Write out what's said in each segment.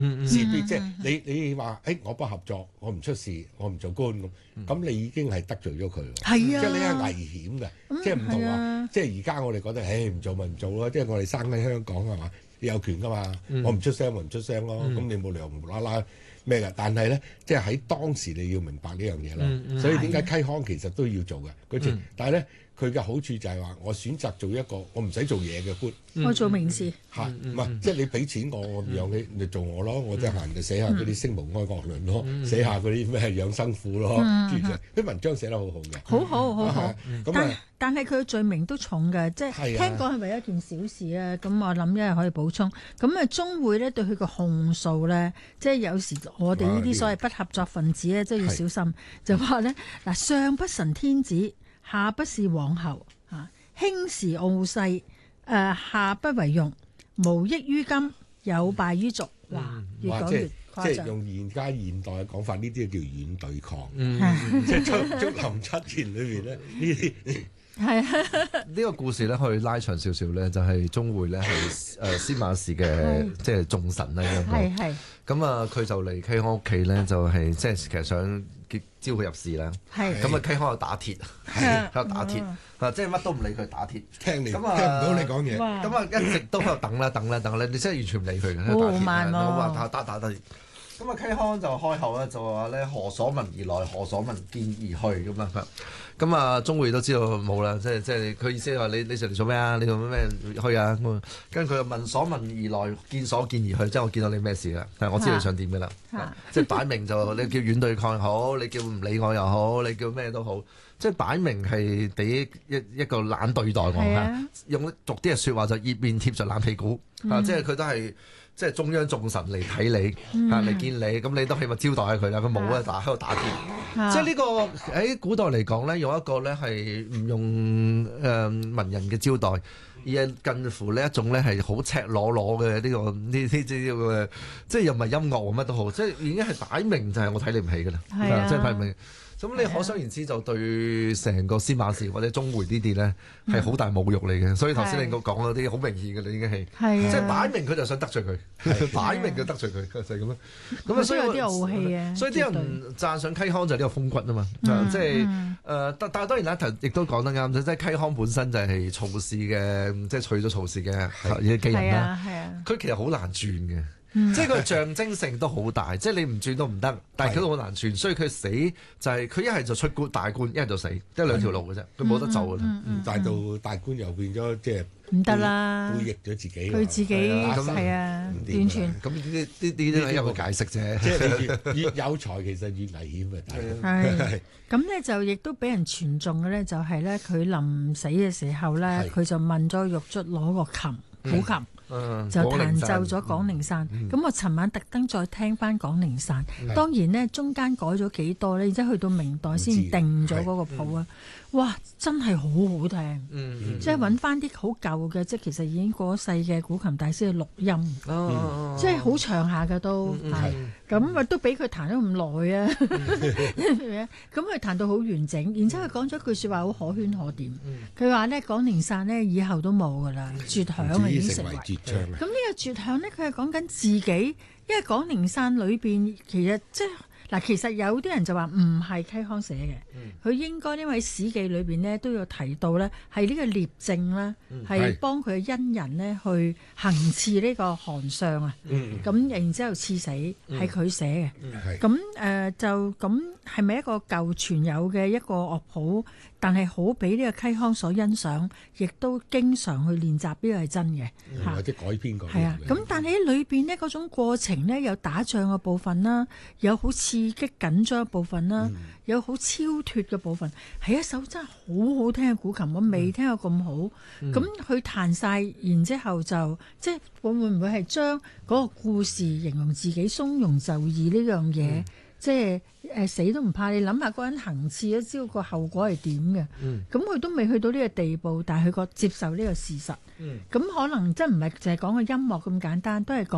事必即係你話我不合作，我唔出事，我唔做官咁你已經係得罪咗佢喎。 係啊， 即係你係危險嘅，即係唔同話，即係而家我哋覺得唔做咪唔做咯，即係我哋生喺香港係嘛，你有權噶嘛，我唔出聲咪唔出聲咯，咁你冇理由無啦啦咩㗎？但係咧，即係喺當時你要明白呢樣嘢咯。所以點解溪康其實都要做嘅，但係咧佢嘅好處就係話，我選擇做一個我唔使做嘢嘅官， 我做明事嚇，唔係即係你俾錢我養你做我咯，我得閒就寫下嗰啲聲無哀樂論咯，寫下嗰啲咩養生苦咯，啲文章寫得好好嘅， 好。但係佢嘅罪名都重嘅，即係聽講係為一件小事啊。咁我諗一日可以補充。咁啊，中會咧對佢嘅控訴咧，即係有時我哋呢啲所謂不合作分子咧，即係要小心。就話咧嗱，上不臣天子，下不是皇后，輕視傲勢，下不為用，無益於今，有敗於俗。越講越誇張。 即係用而家現代嘅講法，呢啲叫軟對抗。即係竹林七賢裏邊咧，呢啲係呢個故事咧，可以拉長少少咧，就係鍾會咧係司馬氏嘅即係眾臣啦。 係咁啊，佢就嚟溪康屋企咧，就係即係其實想招佢入室啦。咁啊，溪康又打鐵，喺度打鐵，即係乜都唔理佢打鐵，聽唔到你講嘢。 咁啊，一直都喺度等啦，你真係完全唔理佢嘅，喺度打鐵。好慢打。咁啊，溪康就開口咧，就話咧何所聞而來，何所聞見而去咁啊。咁啊，鍾會都知道冇啦，即係佢意思係話你上嚟做咩啊？你做咩去啊？跟住佢又問所聞而來，見所見而去，即係我見到你咩事啦？我知你想點嘅啦。即係擺明就你叫軟對抗又好，你叫唔理我又好，你叫咩都好，即係擺明係俾一個懶對待我。用俗啲嘅説話就熱面貼着冷屁股。即係佢都係。即係中央眾臣嚟睇你，嚟見你，咁你都起碼招待下佢啦。佢冇啊，喺度打鐵。即係呢個喺古代嚟講咧，用一個咧係唔用文人嘅招待，而係近乎呢一種咧係好赤裸裸嘅呢個呢嘅，即係又唔係音樂乜都好，即係已經係擺明就係我睇你唔起㗎啦，即係擺明。咁你可想而知就對成個司馬氏或者鍾會呢啲咧係好大侮辱嚟嘅，所以頭先你講嗰啲好明顯嘅啦，已經係即係擺明佢就想得罪佢，擺明就得罪佢就係咁樣。咁啊，所以有啲傲氣啊，所以啲人讚上溪康就係呢個風骨啊嘛，即係但係當然啦，亦都講得啱，即係溪康本身就係曹氏嘅，即係娶咗曹氏嘅繼人啦，佢其實好難轉嘅。即係佢象徵性都好大，即係你唔轉都唔得，但係佢都好難轉，所以佢死就係佢一係就出官大官，一係就死，得兩條路嘅啫，佢冇得走嘅啦。 但係到大官又變咗即係唔得啦， 背逆咗自己， 佢自己係啊，完全咁呢啲係一個解釋啫。 即係越有才其實越危險嘅。係咁咧就亦都俾人傳頌嘅咧，就係咧佢臨死嘅時候咧，佢就問咗玉卒攞個琴古琴。就彈奏咗《廣陵散》，咁我尋晚特登再聽翻《廣陵散》，當然呢，中間改咗幾多呢？然之後去到明代先定咗嗰個譜啊！哇，真係好好聽，即係揾翻啲好舊嘅，即係其實已經過咗世嘅古琴大師嘅錄音，即係好長下嘅都係，咁啊都俾佢彈咗咁耐啊！咁佢彈到好完整，然之後佢講咗句説話好可圈可點，佢話呢《廣陵散》呢以後都冇噶啦，絕響已經成為。咁呢個絕響呢，佢係講緊自己，因為《廣陵散》裏邊其實即係嗱，其實有啲人就話唔係溪康寫嘅，佢應該因為《史記》裏邊呢都有提到呢，係呢個聶政啦，係幫佢嘅恩人呢去行刺呢個韓相啊，咁然之後刺死，係佢寫嘅，咁就咁係咪一個舊傳有嘅一個樂譜？但係好俾呢個溪康所欣賞，亦都經常去練習，呢個係真嘅， 或者改編過。 係啊，咁但係喺裏邊呢嗰種過程呢，有打仗嘅部分啦，有好刺激緊張嘅部分啦，有好超脫嘅部分，係一首真係好好聽嘅古琴，我未聽過咁好。咁佢彈晒，然之後就即係會唔會係將嗰個故事形容自己從容就義呢樣嘢？即係死都唔怕，你諗下嗰個人行刺都知道個後果係點嘅。咁佢都未去到呢個地步，但係佢接受呢個事實。咁可能真唔係淨係講個音樂咁簡單，都係講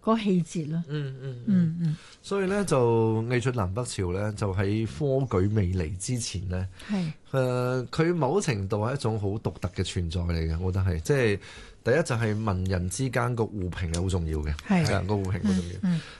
個氣節咯。 所以咧就藝術南北朝咧，就喺科舉未嚟之前咧，佢某程度係一種好獨特嘅存在嚟嘅，我覺得係即係第一就係文人之間個互評係好重要嘅，個互評好重要。